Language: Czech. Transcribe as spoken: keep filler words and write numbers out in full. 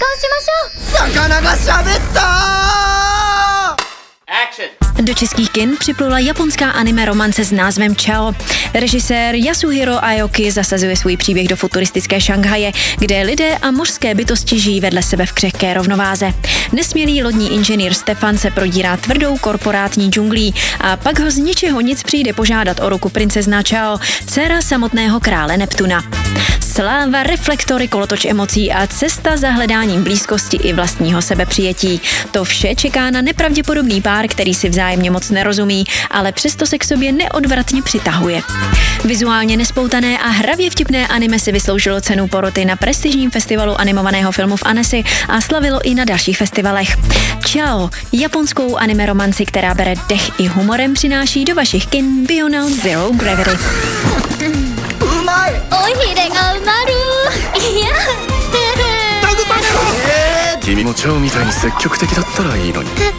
しましょう。魚が喋ったー! Do českých kin připlula japonská anime romance s názvem Chao. Režisér Yasuhiro Aoki zasazuje svůj příběh do futuristické Šanghaje, kde lidé a mořské bytosti žijí vedle sebe v křehké rovnováze. Nesmělý lodní inženýr Stefan se prodírá tvrdou korporátní džunglí a pak ho z ničeho nic přijde požádat o ruku princezna Chao, dcera samotného krále Neptuna. Sláva, reflektory, kolotoč emocí a cesta za hledáním blízkosti i vlastního sebepřijetí. To vše čeká na nepravděpodobný pár, který si vzájemně moc nerozumí, ale přesto se k sobě neodvratně přitahuje. Vizuálně nespoutané a hravě vtipné anime si vysloužilo cenu poroty na prestižním festivalu animovaného filmu v Annecy a slavilo i na dalších festivalech. Chao, japonskou anime romanci, která bere dech i humorem, přináší do vašich kin Beyond Zero Gravity. おひれが埋まる。いや君もチャオみたいに積極的だったらいいのに。